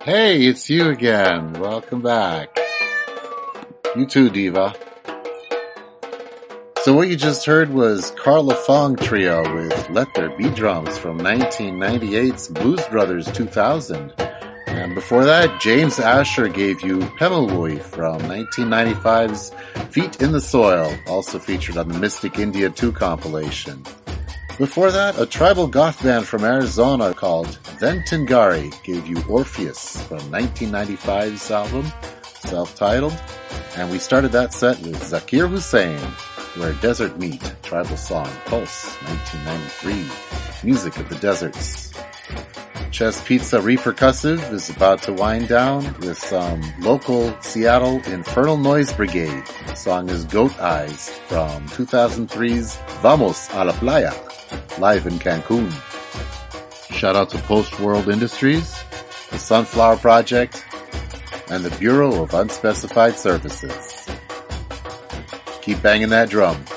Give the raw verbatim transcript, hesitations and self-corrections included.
Hey, it's you again. Welcome back. You too, Diva. So what you just heard was Carla Fong Trio with Let There Be Drums from nineteen ninety-eight's Blues Brothers two thousand. And before that, James Asher gave you Pemulwuy from nineteen ninety-five's Feet in the Soil, also featured on the Mystic India two compilation. Before that, a tribal goth band from Arizona called Ventangari gave you Orpheus from nineteen ninety-five's album, self-titled. And we started that set with Zakir Hussain, Where Desert Meet, tribal song, Pulse, nineteen ninety-three, Music of the Deserts. Chess Pizza Repercussive is about to wind down with some local Seattle Infernal Noise Brigade. The song is Goat Eyes from two thousand three's Vamos a la Playa, live in Cancun. Shout out to Post World Industries, the Sunflower Project, and the Bureau of Unspecified Services. Keep banging that drum.